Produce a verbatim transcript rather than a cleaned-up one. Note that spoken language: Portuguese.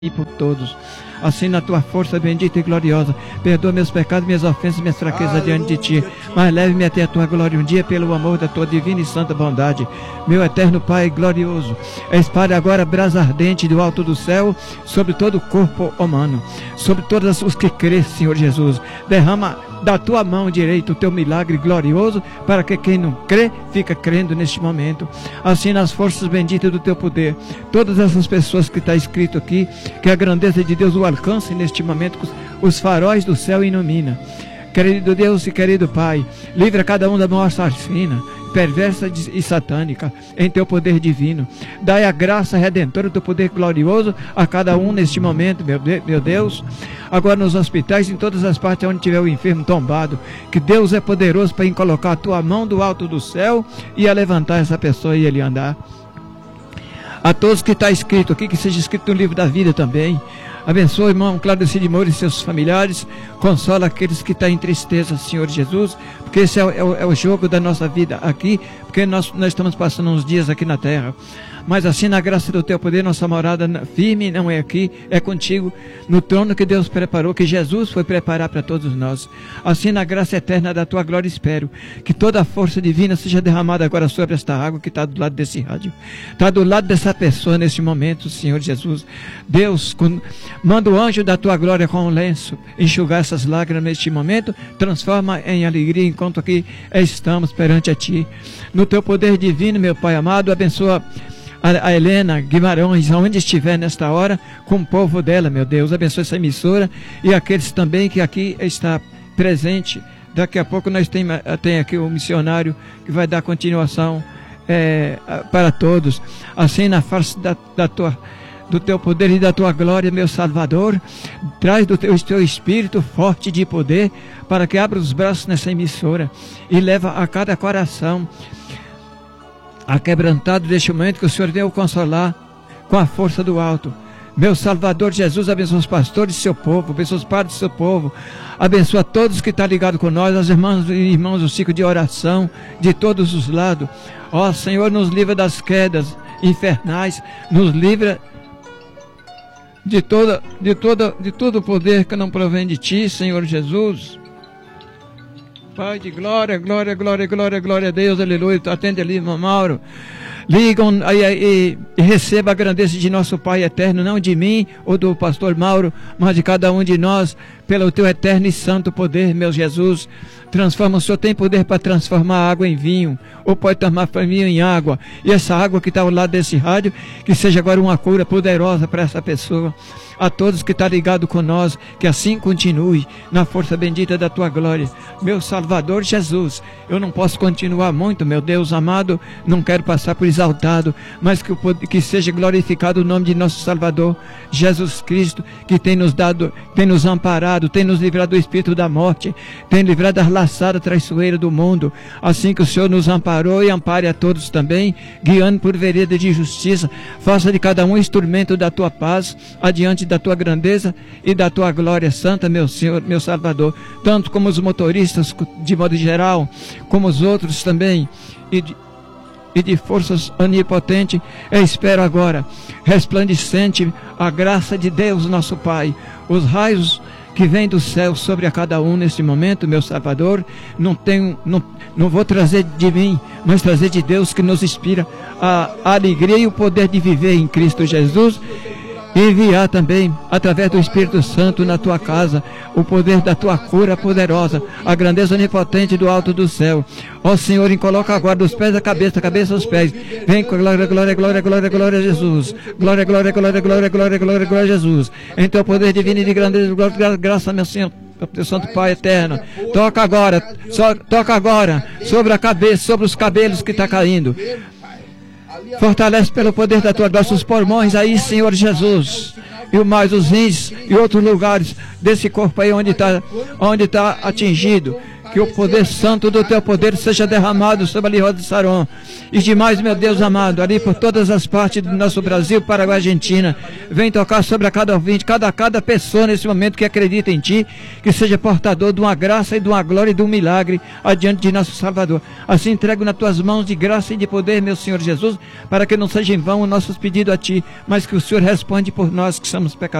e por todos. Assim, na tua força bendita e gloriosa, perdoa meus pecados, minhas ofensas, minhas fraquezas diante de ti, mas leve-me até a tua glória um dia pelo amor da tua divina e santa bondade. Meu eterno Pai glorioso, espalhe agora a brasa ardente do alto do céu sobre todo o corpo humano, sobre todos os que crêem, Senhor Jesus. Derrama da tua mão direita o teu milagre glorioso, para que quem não crê, fica crendo neste momento. Assim, nas forças benditas do teu poder, todas essas pessoas que está escrito aqui, que a grandeza de Deus o alcance neste momento, os faróis do céu ilumina. Querido Deus e querido Pai, livra cada um da mão assassina, perversa e satânica, em teu poder divino. Dai a graça redentora do poder glorioso a cada um neste momento, meu, de, meu Deus. Agora nos hospitais, em todas as partes onde tiver o enfermo tombado, que Deus é poderoso para colocar a tua mão do alto do céu e a levantar essa pessoa e ele andar. A todos que está escrito aqui, que seja escrito no livro da vida também. Abençoa o irmão Claudio de Moura e seus familiares. Consola aqueles que estão em tristeza, Senhor Jesus, porque esse é o, é o, é o jogo da nossa vida aqui, porque nós, nós estamos passando uns dias aqui na terra. Mas assim, na graça do teu poder, nossa morada firme não é aqui, é contigo, no trono que Deus preparou, que Jesus foi preparar para todos nós. Assim, na graça eterna da tua glória, espero que toda a força divina seja derramada agora sobre esta água que está do lado desse rádio, está do lado dessa pessoa neste momento, Senhor Jesus. Deus, com, manda o anjo da tua glória com um lenço enxugar essas lágrimas neste momento, transforma em alegria enquanto aqui estamos perante a ti. No teu poder divino, meu Pai amado, abençoa a Helena Guimarães, aonde estiver nesta hora, com o povo dela, meu Deus. Abençoe essa emissora e aqueles também que aqui está presente. Daqui a pouco nós temos tem aqui o missionário que vai dar continuação é, para todos. Assim, na face da, da tua, do teu poder e da tua glória, meu Salvador, traz do teu, teu espírito forte de poder, para que abra os braços nessa emissora e leva a cada coração aquebrantado deste momento, que o Senhor venha o consolar com a força do alto. Meu Salvador Jesus, abençoa os pastores do seu povo, abençoa os padres do seu povo, abençoa todos que estão ligados com nós, as irmãs e irmãos do ciclo de oração, de todos os lados. Ó Senhor, nos livra das quedas infernais, nos livra de toda, de toda, de todo o poder que não provém de ti, Senhor Jesus. Pai de glória, glória, glória, glória, glória a Deus, aleluia. Atende ali, irmão Mauro. Ligam e, e, e receba a grandeza de nosso Pai eterno, não de mim ou do pastor Mauro, mas de cada um de nós, pelo teu eterno e santo poder, meu Jesus. Transforma, o Senhor tem poder para transformar água em vinho, ou pode transformar vinho em água. E essa água que está ao lado desse rádio, que seja agora uma cura poderosa para essa pessoa. A todos que estão ligados com nós, que assim continue na força bendita da tua glória. Meu Salvador Jesus, eu não posso continuar muito, meu Deus amado, não quero passar por exaltado, mas que, que seja glorificado o nome de nosso Salvador, Jesus Cristo, que tem nos dado, tem nos amparado, tem nos livrado do espírito da morte, tem livrado das laçadas traiçoeiras do mundo. Assim que o Senhor nos amparou e ampare a todos também, guiando por vereda de justiça, faça de cada um instrumento da tua paz, adiante da tua grandeza e da tua glória santa, meu Senhor, meu Salvador, tanto como os motoristas de modo geral, como os outros também, e de, e de forças onipotentes, eu espero agora, resplandecente a graça de Deus nosso Pai, os raios que vem do céu sobre a cada um neste momento, meu Salvador. Não tenho, não, não vou trazer de mim, mas trazer de Deus, que nos inspira a, a alegria e o poder de viver em Cristo Jesus. E enviar também, através do Espírito Santo na tua casa, o poder da tua cura poderosa, a grandeza onipotente do alto do céu. Ó Senhor, e coloca agora dos pés à cabeça, cabeça aos pés. Vem com glória, glória, glória, glória, glória a Jesus. Glória, glória, glória, glória, glória, glória, glória a Jesus. Em teu poder divino e de grandeza, glória, graça, meu Senhor, teu Santo Pai eterno. Toca agora, só, toca agora, sobre a cabeça, sobre os cabelos que está caindo. Fortalece pelo poder da tua graça os pulmões aí, Senhor Jesus, e o mais os rins e outros lugares desse corpo aí onde está onde tá atingido, que o poder santo do teu poder seja derramado sobre ali Roda de Saron. E demais, meu Deus amado, ali por todas as partes do nosso Brasil, Paraguai, Argentina, vem tocar sobre a cada ouvinte, cada, cada pessoa nesse momento que acredita em Ti, que seja portador de uma graça e de uma glória e de um milagre adiante de nosso Salvador. Assim entrego nas Tuas mãos de graça e de poder, meu Senhor Jesus, para que não seja em vão os nossos pedidos a Ti, mas que o Senhor responde por nós que somos pecadores.